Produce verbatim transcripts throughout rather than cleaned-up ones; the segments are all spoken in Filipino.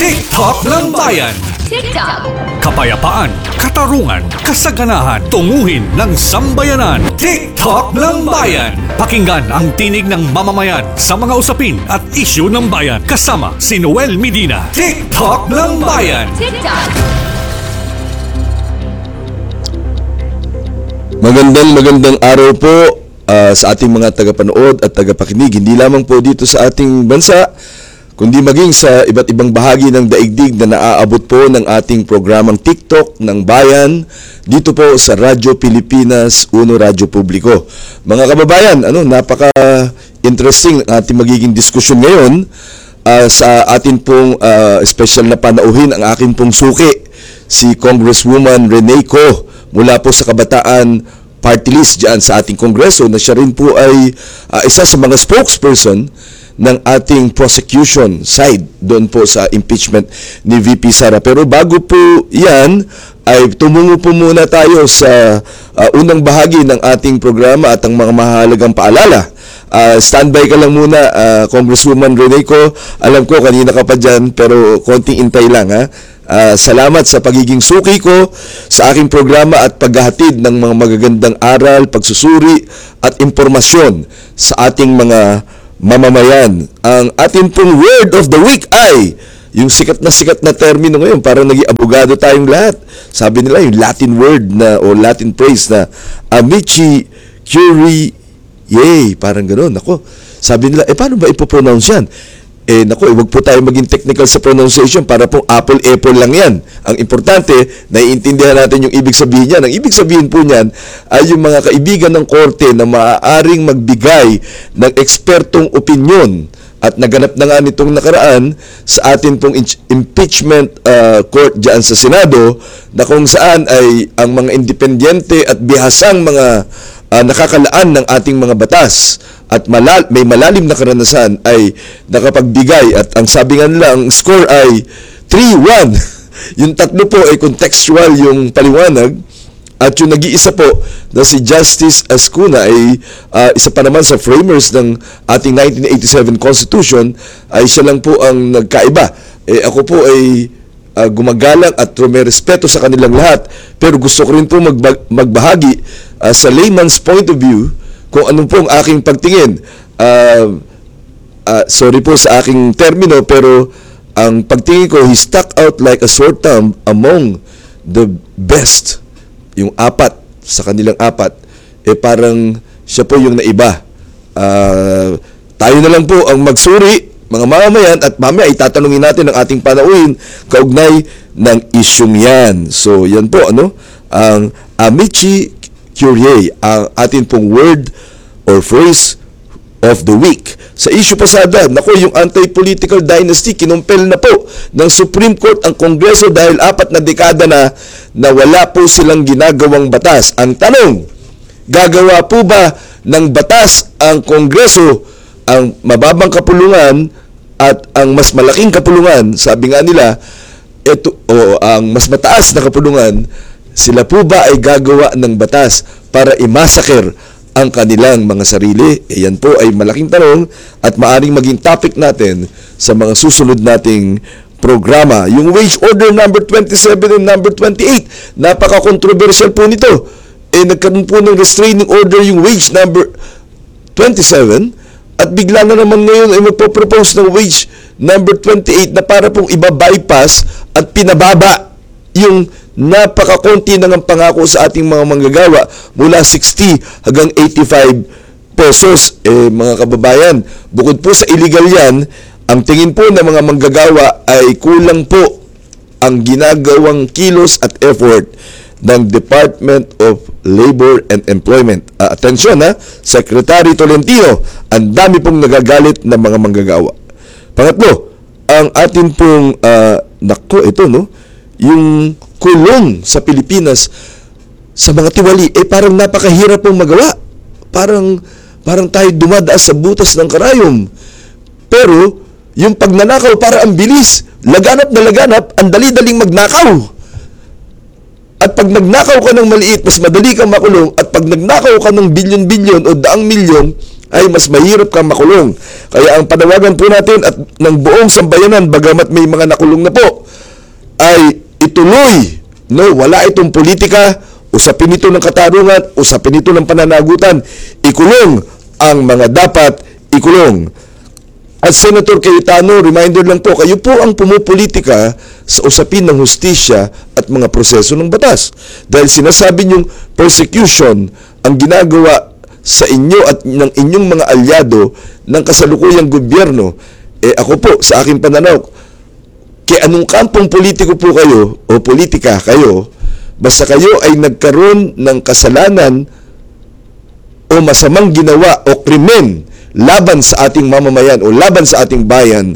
TikTok ng Bayan. TikTok. Kapayapaan, katarungan, kasaganahan, tunguhin ng sambayanan. TikTok ng Bayan. Pakinggan ang tinig ng mamamayan sa mga usapin at isyu ng bayan. Kasama si Noel Medina. TikTok ng Bayan. TikTok. Magandang magandang araw po uh, sa ating mga tagapanood at tagapakinig. Hindi lamang po dito sa ating bansa, kundi maging sa iba't ibang bahagi ng daigdig na naaabot po ng ating programang TikTok ng Bayan dito po sa Radyo Pilipinas Uno Radyo Publiko. Mga kababayan, ano, napaka-interesting ang ating magiging diskusyon ngayon uh, sa atin pong uh, special na panauhin ang aking pong suki, si Congresswoman Rene Co mula po sa Kabataan Party List dyan sa ating Kongreso, na siya rin po ay uh, isa sa mga spokesperson ng ating prosecution side doon po sa impeachment ni V P Sara. Pero bago po yan, ay tumungo po muna tayo sa uh, unang bahagi ng ating programa at ang mga mahalagang paalala. Uh, standby ka lang muna, uh, Congresswoman Rene Co. Alam ko kanina ka pa dyan, pero konting intay lang, ha. Uh, salamat sa pagiging suki ko sa aking programa at paghahatid ng mga magagandang aral, pagsusuri at impormasyon sa ating mga mamamayan. Ang ating pong word of the week ay yung sikat na sikat na termino ngayon, parang naging abogado tayong lahat. Sabi nila yung Latin word na o Latin phrase na amici curiae, parang gano'n. Ako, sabi nila, eh paano ba ipopronounce yan? Eh nako, eh, wag po tayo maging technical sa pronunciation, para pong apple-apple lang yan. Ang importante, naiintindihan natin yung ibig sabihin niyan. Ang ibig sabihin po niyan ay yung mga kaibigan ng korte na maaaring magbigay ng ekspertong opinyon, at naganap na nga nitong nakaraan sa atin pong impeachment uh, court dyan sa Senado, na kung saan ay ang mga independyente at bihasang mga uh, nakakalaan ng ating mga batas at malal may malalim na karanasan ay nakapagbigay, at ang sabi nga nila, ang score ay three one. Yung tatlo po ay contextual yung paliwanag, at yung nag-iisa po na si Justice Ascuna ay uh, isa pa naman sa framers ng ating nineteen eighty-seven Constitution, ay siya lang po ang nagkaiba. Eh, ako po ay uh, gumagalang at may respeto sa kanilang lahat, pero gusto ko rin po magba- magbahagi uh, sa layman's point of view kung anong po ang aking pagtingin. Uh, uh, sorry po sa aking termino, pero ang pagtingin ko, he stuck out like a sore thumb among the best. Yung apat, sa kanilang apat, eh parang siya po yung naiba. Uh, tayo na lang po ang magsuri, mga mamamayan, at mamaya ay tatanungin natin ang ating panauhin kaugnay ng isyong yan. So yan po, ano, ang amici curiae, ang atin pong word or phrase of the week. Sa issue pasada, nako, yung anti-political dynasty, kinumpel na po ng Supreme Court ang Kongreso dahil apat na dekada na na wala po silang ginagawang batas. Ang tanong, gagawa po ba ng batas ang Kongreso? Ang mababang kapulungan at ang mas malaking kapulungan, sabi nga nila, ito, o ang mas mataas na kapulungan, sila po ba ay gagawa ng batas para imasaker ang kanilang mga sarili? E yan po ay malaking tanong at maaring maging topic natin sa mga susunod nating programa. Yung wage order number twenty-seven and number twenty-eight, napaka-controversial po nito. Eh nagkaroon po ng restraining order yung wage number twenty-seven, at bigla na naman ngayon ay magpo-propose ng wage number twenty-eight na para pong iba-bypass at pinababa yung napakakonti na ng pangako sa ating mga manggagawa mula sixty hanggang eighty-five pesos. Eh mga kababayan, bukod po sa illegal yan, ang tingin po ng mga manggagawa ay kulang po ang ginagawang kilos at effort ng Department of Labor and Employment. Uh, atensyon ha, Secretary Tolentino, ang dami pong nagagalit ng mga manggagawa. Pangatlo, ang atin pong uh, nako, ito no, yung kulong sa Pilipinas sa mga tiwali, eh parang napakahirap pong magawa. Parang, parang tayo dumadaas sa butas ng karayom. Pero, yung pagnanakaw para ang bilis, laganap na laganap, ang dali-daling magnakaw. At pag nagnakaw ka ng maliit, mas madali kang makulong. At pag nagnakaw ka ng bilyon-bilyon o daang milyon, ay mas mahirap kang makulong. Kaya ang panawagan po natin at ng buong sambayanan, bagamat may mga nakulong na po, ay ituloy. No, wala itong politika, usapin ito ng katarungan, usapin ito ng pananagutan, ikulong ang mga dapat ikulong. At Senator Cayetano, reminder lang po, kayo po ang pumupolitika sa usapin ng hustisya at mga proseso ng batas. Dahil sinasabi niyong persecution ang ginagawa sa inyo at ng inyong mga alyado ng kasalukuyang gobyerno. Eh ako po, sa aking pananaw, kaya anong kampong politiko po kayo o politika kayo, basta kayo ay nagkaroon ng kasalanan o masamang ginawa o krimen laban sa ating mamamayan o laban sa ating bayan,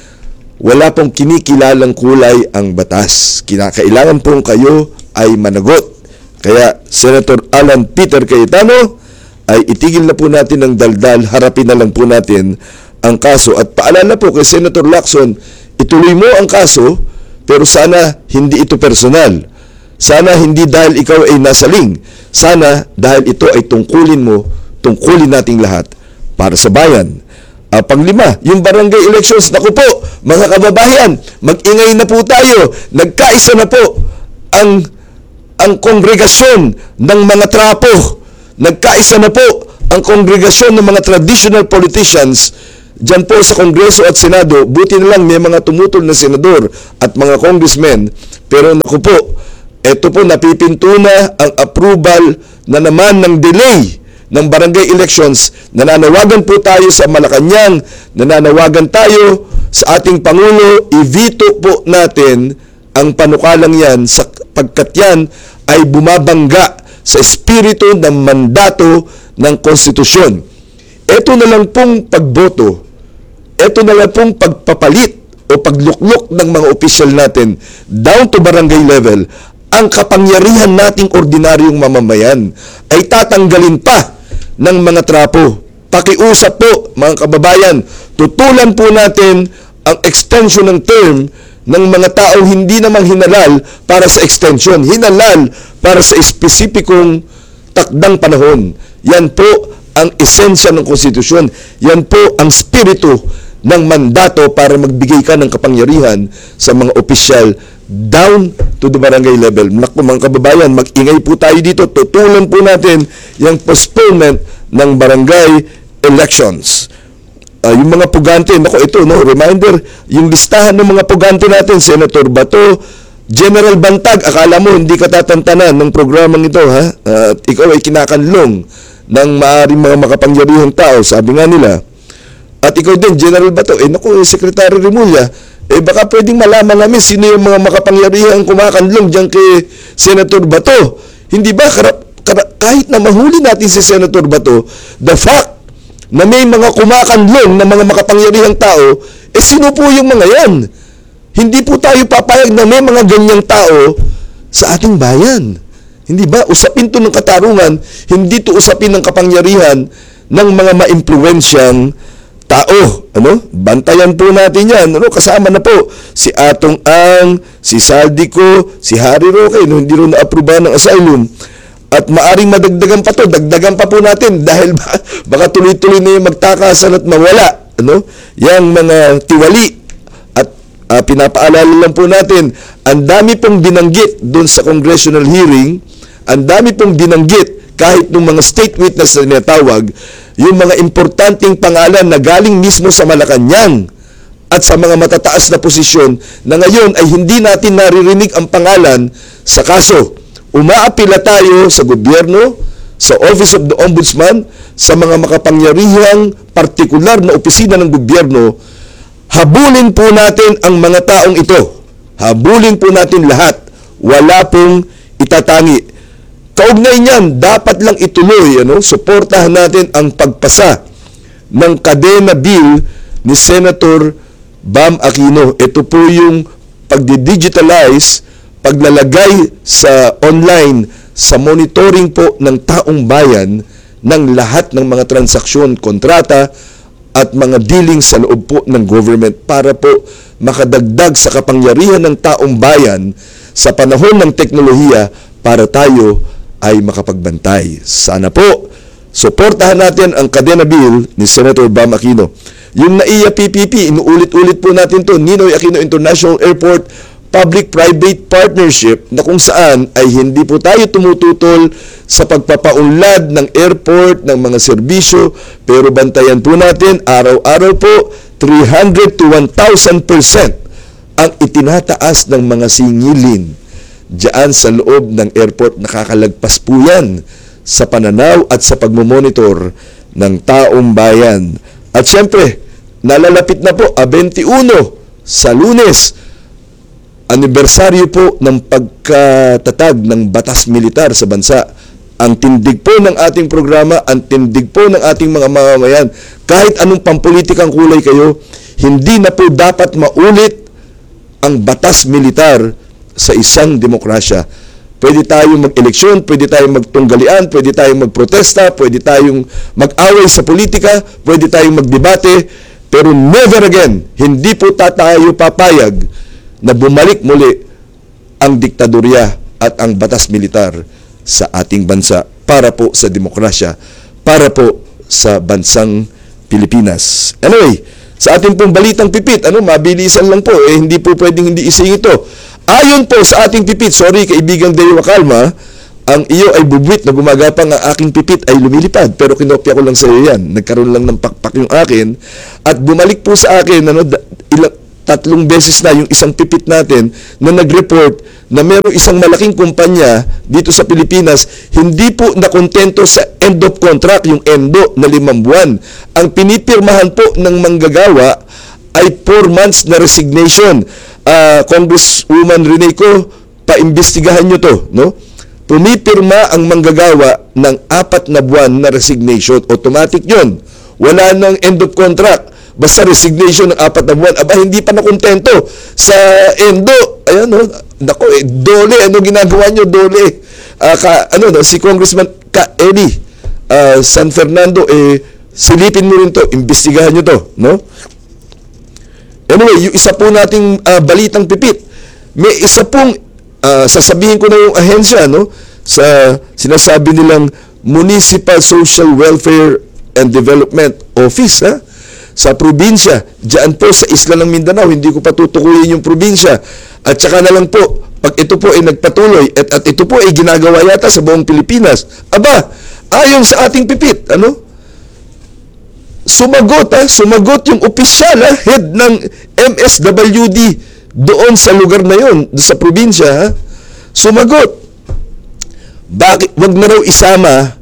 wala pong kinikilalang kulay ang batas. Kinakailangan pong kayo ay managot. Kaya Senator Alan Peter Cayetano, ay itigil na po natin ang daldal, harapin na lang po natin ang kaso. At paalala po kay Senator Lacson, ituloy mo ang kaso, pero sana hindi ito personal. Sana hindi dahil ikaw ay nasaling. Sana dahil ito ay tungkulin mo, tungkulin nating lahat para sa bayan. Uh, panglima, yung barangay elections, naku po, mga kababayan, mag-ingay na po tayo. Nagkaisa na po ang, ang kongregasyon ng mga trapo. Nagkaisa na po ang kongregasyon ng mga traditional politicians dyan po sa Kongreso at Senado. Buti na lang may mga tumutol na senador at mga congressmen. Pero naku po, eto po, napipinto na ang approval na naman ng delay ng barangay elections. Nananawagan po tayo sa Malacanang, nananawagan tayo sa ating Pangulo, i-veto po natin ang panukalang yan sapagkat yan ay bumabangga sa espiritu ng mandato ng konstitusyon. Ito na lang pong pagboto, ito na lang pong pagpapalit o pagluklok ng mga opisyal natin down to barangay level, ang kapangyarihan nating ordinaryong mamamayan ay tatanggalin pa ng mga trapo. Pakiusap po, mga kababayan, tutulan po natin ang extension ng term ng mga taong hindi naman hinalal para sa extension, hinalal para sa espesipikong takdang panahon. Yan po ang esensya ng konstitusyon. Yan po ang spiritu ng mandato para magbigay ka ng kapangyarihan sa mga opisyal down to the barangay level. Naku, mga kababayan, mag-ingay po tayo dito. Tutulan po natin yung postponement ng barangay elections. Uh, yung mga pugante, naku, ito, no, reminder, yung listahan ng mga pugante natin, Senator Bato, General Bantag, akala mo hindi ka tatantanan ng programang ito, ha? Uh, at ikaw ay kinakanlong ng maaring mga makapangyarihang tao, sabi nga nila. At ikaw din, General Bato, eh naku, Secretary Remulla, eh baka pwedeng malaman namin sino yung mga makapangyarihang kumakanlong dyan kay Senator Bato. Hindi ba, karap, karap, kahit na mahuli natin si Senator Bato, the fact na may mga kumakanlong na mga makapangyarihang tao, eh sino po yung mga yan? Hindi po tayo papayag na may mga ganyang tao sa ating bayan. Hindi ba? Usapin to ng katarungan, hindi to usapin ng kapangyarihan ng mga maimpluwensyang tao. Ano? Bantayan po natin yan. Ano? Kasama na po si Atong Ang, si Saldico, si Harry Roque, no? Hindi rin na-aprobahan ng asylum. At maaring madagdagan pa to, dagdagan pa po natin dahil ba, baka tuloy-tuloy na yung magtakasan at mawala. Ano? Yang mga tiwali. At uh, pinapaalala lang po natin, ang dami pong binanggit doon sa congressional hearing, ang dami pong binanggit kahit ng mga state witness na tinatawag, yung mga importanteng pangalan na galing mismo sa Malacanang at sa mga matataas na posisyon na ngayon ay hindi natin naririnig ang pangalan sa kaso. Umaapila tayo sa gobyerno, sa Office of the Ombudsman, sa mga makapangyarihang partikular na opisina ng gobyerno, habulin po natin ang mga taong ito. Habulin po natin lahat. Wala pong itatangi. Kaugnay niyan, dapat lang ituloy, ano, suportahan natin ang pagpasa ng kadena bill ni Senator Bam Aquino. Ito po yung pagdi-digitalize, paglalagay sa online, sa monitoring po ng taong bayan ng lahat ng mga transaksyon, kontrata at mga dealing sa loob po ng government para po makadagdag sa kapangyarihan ng taong bayan sa panahon ng teknolohiya para tayo ay makapagbantay. Sana po suportahan natin ang Kadena Bill ni Senator Bam Aquino. Yung N A I A P P P, inuulit-ulit po natin to, Ninoy Aquino International Airport Public-Private Partnership, na kung saan ay hindi po tayo tumututol sa pagpapaunlad ng airport, ng mga serbisyo, pero bantayan po natin, araw-araw po, three hundred to one thousand percent ang itinataas ng mga singilin diyan sa loob ng airport. Nakakalagpas po yan sa pananaw at sa pagmomonitor ng taong bayan. At syempre, nalalapit na po, twenty-one sa Lunes, anibersaryo po ng pagkatatag ng batas militar sa bansa. Ang tindig po ng ating programa, ang tindig po ng ating mga mamamayan, kahit anong pampolitikang kulay kayo, hindi na po dapat maulit ang batas militar sa isang demokrasya. Pwede tayong mag-eleksyon, pwede tayong magtunggalian, pwede tayong magprotesta, pwede tayong mag-away sa politika, pwede tayong magdebate, pero never again, hindi po tayo papayag na bumalik muli ang diktadorya at ang batas militar sa ating bansa para po sa demokrasya, para po sa bansang Pilipinas. Anyway, sa ating pong balitang pipit, ano, mabilisan lang po, eh, hindi po pwedeng hindi ising ito. Ayon po sa ating pipit, sorry kaibigang Dewa Calma, ang iyo ay bubwit na gumagapang, ang aking pipit ay lumilipad. Pero kinopya ko lang sa iyo yan. Nagkaroon lang ng pakpak yung akin. At bumalik po sa akin, ano, ilang, tatlong beses na yung isang pipit natin na nag-report na mayroong isang malaking kumpanya dito sa Pilipinas, hindi po nakontento sa end of contract, yung endo na limang buwan. Ang pinipirmahan po ng manggagawa ay four months na resignation. Uh, Congresswoman Reneco, paimbestigahan nyo to, no? Pumipirma ang manggagawa ng apat na buwan na resignation. Automatic yun. Wala nang end of contract. Basta resignation ng apat na buwan. Aba, hindi pa nakontento sa endo. Ayan, no? Nako, eh, dole. Ano ginagawa nyo? Dole. Uh, ka, ano, no? Si Congressman Ka Eli uh, San Fernando, eh, silipin mo rin to. Imbestigahan nyo to, no? Anyway, yung isa po nating uh, balitang pipit, may isa pong, uh, sasabihin ko na yung ahensya, no? Sa sinasabi nilang Municipal Social Welfare and Development Office, ha? Sa probinsya, diyan po sa isla ng Mindanao, hindi ko patutukuyin yung probinsya. At saka na lang po, pag ito po ay nagpatuloy, at, at ito po ay ginagawa yata sa buong Pilipinas, aba, ayon sa ating pipit, ano? Sumagot, ha? Sumagot yung opisyal, ha? Head ng M S W D doon sa lugar na yon, sa probinsya, ha? Sumagot. Bakit, wag na raw isama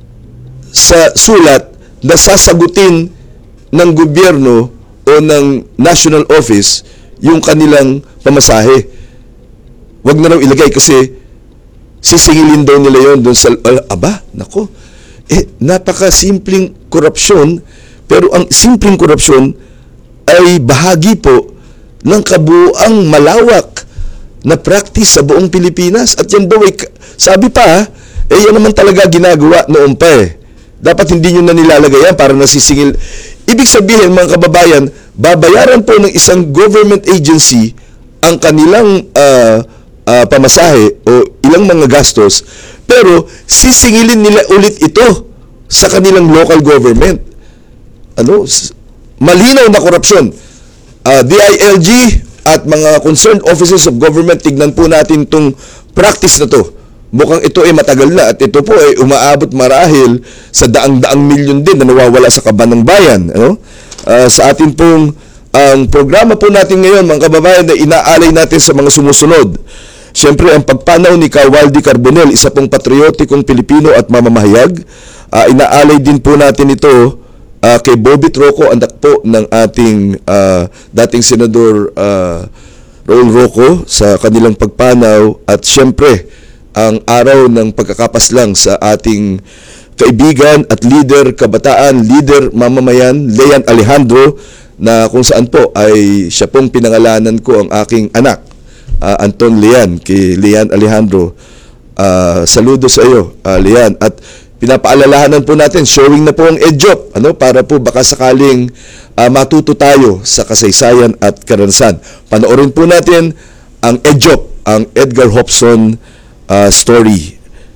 sa sulat na sasagutin ng gobyerno o ng national office yung kanilang pamasahe. Wag na raw ilagay kasi sisingilin daw nila yon doon sa, uh, aba, nako, eh, napaka-simpleng korupsyon, pero ang simpleng korupsyon ay bahagi po ng kabuuang malawak na practice sa buong Pilipinas. At yan daw ay, sabi pa, eh yan naman talaga ginagawa noon pa eh. Dapat hindi nyo na nilalagay yan para nasisingil. Ibig sabihin, mga kababayan, babayaran po ng isang government agency ang kanilang uh, uh, pamasahe o ilang mga gastos, pero sisingilin nila ulit ito sa kanilang local government. Ano? Malinaw na korupsyon. Uh, D I L G at mga concerned offices of government, tignan po natin itong practice na to. Mukhang ito ay matagal na at ito po ay umaabot marahil sa daang-daang milyon din na nawawala sa kaban ng bayan. Ano? Uh, sa atin pong ang programa po natin ngayon, mga kababayan, na inaalay natin sa mga sumusunod. Siyempre, ang pagpanaw ni Kawaldi Carbonell, isa pong patriotikong Pilipino at mamamahayag. Uh, inaalay din po natin ito uh, kay Bobby Troco, anak po ng ating uh, dating Senador uh, Raul Roco sa kanilang pagpanaw. At siyempre, ang araw ng pagkakapaslang sa ating kaibigan at leader kabataan, leader mamamayan, Lean Alejandro, na kung saan po ay siya pong pinangalanan ko ang aking anak, uh, Anton Lean, kay Lean Alejandro. Uh, saludo sa iyo, uh, Lean. At pinapaalalahanan po natin, showing na po ang EDJOP, ano, para po baka sakaling uh, matuto tayo sa kasaysayan at karanasan. Panoorin po natin ang EDJOP, ang Edgar Hopson uh, story.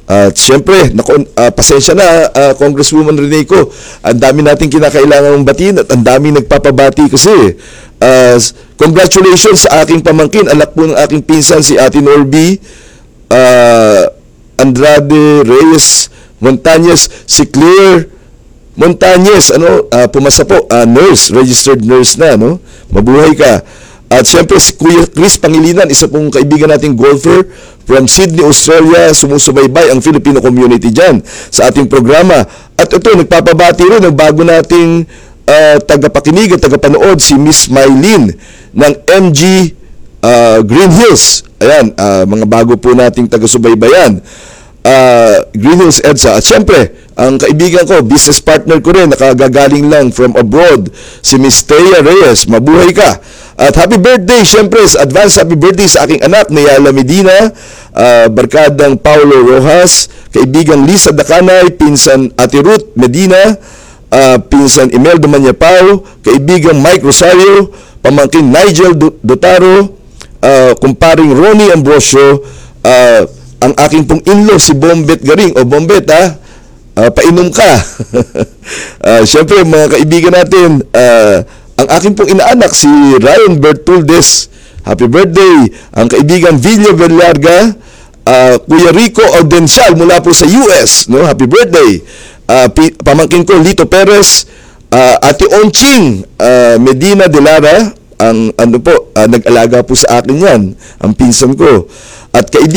At siyempre, naku, ah, pasensya na, ah, Congresswoman Reneco, ang dami natin kinakailangan ng batiin at ang dami nagpapabati kasi. Ah, congratulations sa aking pamangkin, anak po ng aking pinsan si Ate Norby, ah, Andrade Reyes Montañez, si Claire Montañez, ano, ah, pumasa po, ah, nurse, registered nurse na, no? Mabuhay ka. At siyempre si Kuya Chris Pangilinan, isa pong kaibigan nating golfer from Sydney, Australia, sumusubaybay ang Filipino community dyan sa ating programa. At ito, nagpapabati rin ng bago nating uh, tagapakinig at tagapanood, si Miss Mylene ng M G uh, Green Hills. Ayan, uh, mga bago po nating taga-subaybayan. Uh, Green Hills EDSA. At siyempre, ang kaibigan ko, business partner ko rin, nakagagaling lang from abroad, si Miss Thea Reyes. Mabuhay ka. At happy birthday, siyempre, advance happy birthday sa aking anak na Yala Medina, uh, barkadang Paulo Rojas, kaibigang Lisa Dacanay, pinsan Ate Ruth Medina, uh, pinsan Imelda Manyapao, kaibigang Mike Rosario, pamangkin Nigel Dotaro, uh, kumparing Ronnie Ambrosio, uh, ang aking pong in-law si Bombet Garing, o Bombet ha, uh, painom ka. uh, siyempre, mga kaibigan natin, uh, ang aking pong inaanak si Ryan Bertuldes, happy birthday. Ang kaibigan Villa Villarga, uh, Kuya Rico Audencial mula po sa U S, no? Happy birthday. Uh, pamangkin ko Lito Perez, uh, Ate Onching uh, Medina de Lara, ang ano po, uh, nag-alaga po sa akin yan, ang pinsan ko. At kaibigan